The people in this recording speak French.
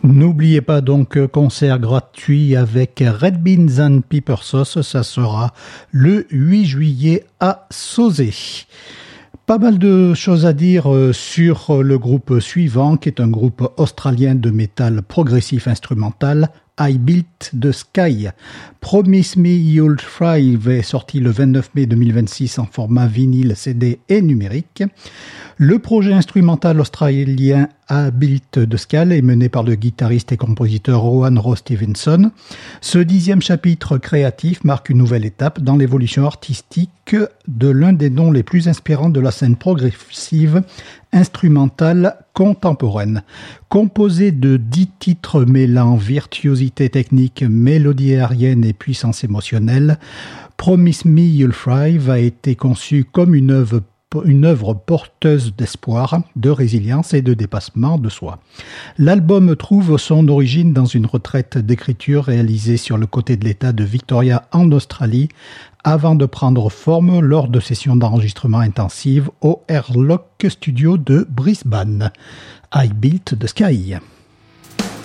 N'oubliez pas donc concert gratuit avec Red Beans and Pepper Sauce, ça sera le 8 juillet à Sauzet. Pas mal de choses à dire sur le groupe suivant, qui est un groupe australien de métal progressif instrumental, I Built the Sky. Promise Me You'll Thrive est sorti le 29 mai 2026 en format vinyle, CD et numérique. Le projet instrumental australien I Built the Sky est mené par le guitariste et compositeur Rowan Ross Stevenson. Ce 10e chapitre créatif marque une nouvelle étape dans l'évolution artistique de l'un des noms les plus inspirants de la scène progressive instrumentale contemporaine. Composé de 10 titres mêlant virtuosité technique, mélodie aérienne et puissance émotionnelle, Promise Me You'll Thrive a été conçu comme une œuvre porteuse d'espoir, de résilience et de dépassement de soi. L'album trouve son origine dans une retraite d'écriture réalisée sur le côté de l'État de Victoria en Australie, avant de prendre forme lors de sessions d'enregistrement intensives au Airlock Studio de Brisbane. I Built the Sky.